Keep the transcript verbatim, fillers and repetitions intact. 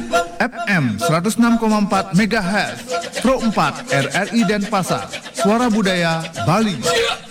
F M seratus enam koma empat MHz, Pro empat R R I Denpasar, Suara Budaya Bali.